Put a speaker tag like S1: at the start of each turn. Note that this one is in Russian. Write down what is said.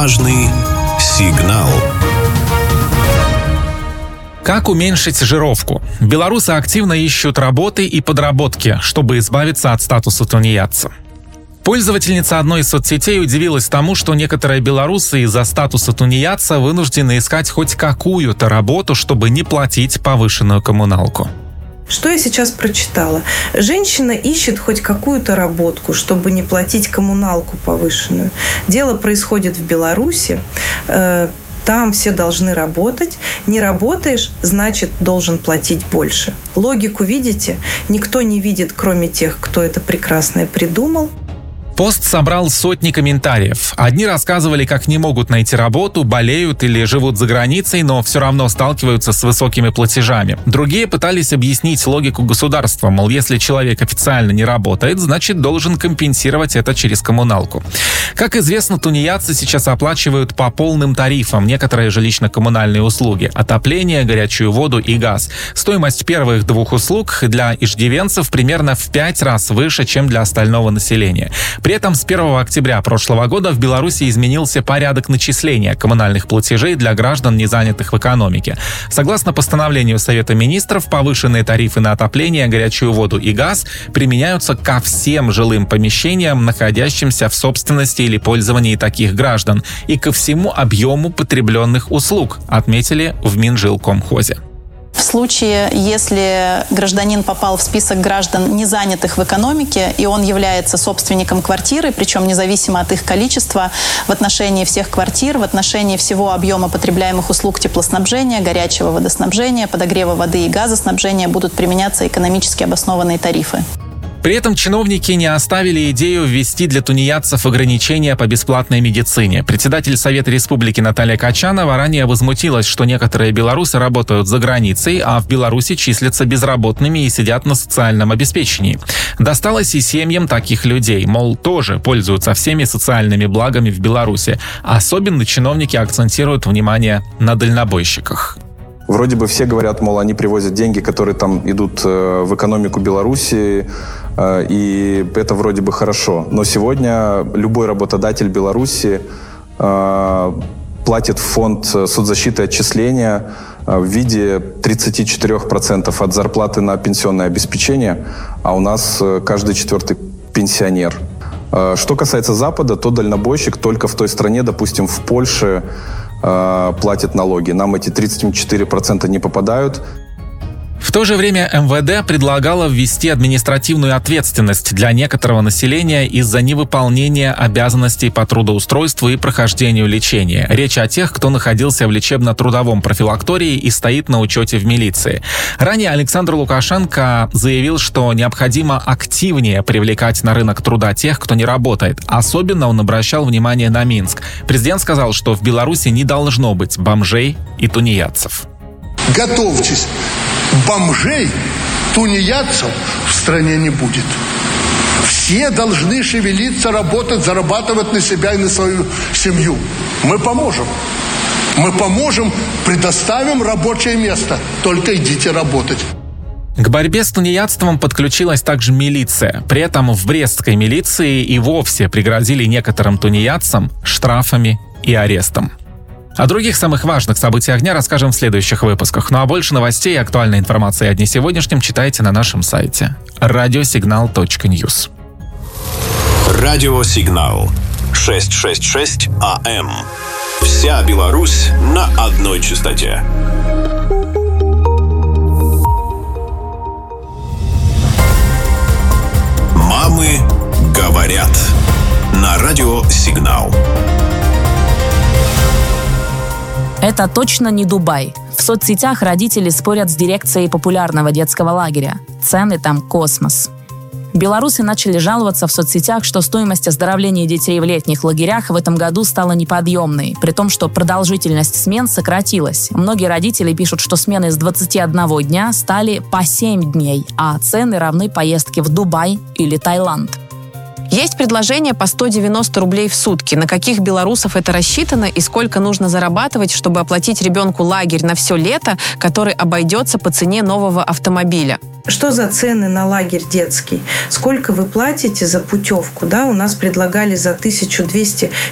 S1: Важный сигнал.
S2: Как уменьшить жировку? Белорусы активно ищут работы и подработки, чтобы избавиться от статуса тунеядца. Пользовательница одной из соцсетей удивилась тому, что некоторые белорусы из-за статуса тунеядца вынуждены искать хоть какую-то работу, чтобы не платить повышенную коммуналку.
S3: Что я сейчас прочитала? Женщина ищет хоть какую-то работку, чтобы не платить коммуналку повышенную. Дело происходит в Беларуси. Там все должны работать. Не работаешь, значит, должен платить больше. Логику видите? Никто не видит, кроме тех, кто это прекрасное придумал.
S2: Пост собрал сотни комментариев. Одни рассказывали, как не могут найти работу, болеют или живут за границей, но все равно сталкиваются с высокими платежами. Другие пытались объяснить логику государства, мол, если человек официально не работает, значит, должен компенсировать это через коммуналку. Как известно, тунеядцы сейчас оплачивают по полным тарифам некоторые жилищно-коммунальные услуги: отопление, горячую воду и газ. Стоимость первых двух услуг для иждивенцев примерно в 5 раз выше, чем для остального населения. При этом с 1 октября прошлого года в Беларуси изменился порядок начисления коммунальных платежей для граждан, не занятых в экономике. Согласно постановлению Совета министров, повышенные тарифы на отопление, горячую воду и газ применяются ко всем жилым помещениям, находящимся в собственности или пользовании таких граждан, и ко всему объему потребленных услуг, отметили в Минжилкомхозе.
S4: В случае, если гражданин попал в список граждан, не занятых в экономике, и он является собственником квартиры, причем независимо от их количества, в отношении всех квартир, в отношении всего объема потребляемых услуг теплоснабжения, горячего водоснабжения, подогрева воды и газоснабжения будут применяться экономически обоснованные тарифы.
S2: При этом чиновники не оставили идею ввести для тунеядцев ограничения по бесплатной медицине. Председатель Совета Республики Наталья Качанова ранее возмутилась, что некоторые белорусы работают за границей, а в Беларуси числятся безработными и сидят на социальном обеспечении. Досталось и семьям таких людей, мол, тоже пользуются всеми социальными благами в Беларуси. Особенно чиновники акцентируют внимание на дальнобойщиках.
S5: Вроде бы все говорят, мол, они привозят деньги, которые там идут в экономику Беларуси, и это вроде бы хорошо. Но сегодня любой работодатель Беларуси платит в фонд соцзащиты отчисления в виде 34% от зарплаты на пенсионное обеспечение, а у нас каждый 4-й пенсионер. Что касается Запада, то дальнобойщик только в той стране, допустим, в Польше, платит налоги. Нам эти 34% не попадают.
S2: В то же время МВД предлагало ввести административную ответственность для некоторого населения из-за невыполнения обязанностей по трудоустройству и прохождению лечения. Речь о тех, кто находился в лечебно-трудовом профилактории и стоит на учете в милиции. Ранее Александр Лукашенко заявил, что необходимо активнее привлекать на рынок труда тех, кто не работает. Особенно он обращал внимание на Минск. Президент сказал, что в Беларуси не должно быть бомжей и тунеядцев.
S6: Готовьтесь. Бомжей, тунеядцев в стране не будет. Все должны шевелиться, работать, зарабатывать на себя и на свою семью. Мы поможем. Мы поможем, предоставим рабочее место. Только идите работать.
S2: К борьбе с тунеядством подключилась также милиция. При этом в брестской милиции и вовсе пригрозили некоторым тунеядцам штрафами и арестом. О других самых важных событиях дня расскажем в следующих выпусках. Ну а больше новостей и актуальной информации о дне сегодняшнем читайте на нашем сайте radiosignal.news.
S1: Радиосигнал 666 АМ. Вся Беларусь на одной частоте. Мамы говорят на Радиосигнал.
S7: Это точно не Дубай. В соцсетях родители спорят с дирекцией популярного детского лагеря. Цены там космос. Белорусы начали жаловаться в соцсетях, что стоимость оздоровления детей в летних лагерях в этом году стала неподъемной, при том, что продолжительность смен сократилась. Многие родители пишут, что смены с 21 дня стали по 7 дней, а цены равны поездке в Дубай или Таиланд.
S8: Есть предложение по 190 рублей в сутки. На каких белорусов это рассчитано и сколько нужно зарабатывать, чтобы оплатить ребенку лагерь на все лето, который обойдется по цене нового автомобиля?
S3: Что за цены на лагерь детский? Сколько вы платите за путевку? Да, у нас предлагали за